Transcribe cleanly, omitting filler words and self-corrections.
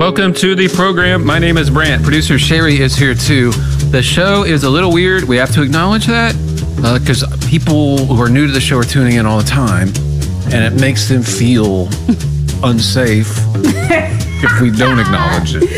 Welcome to the program. My name is Brant. Producer Sherry is here too. The show is a little weird. We have to acknowledge that because people who are new to the show are tuning in all the time, and it makes them feel unsafe if we don't acknowledge it.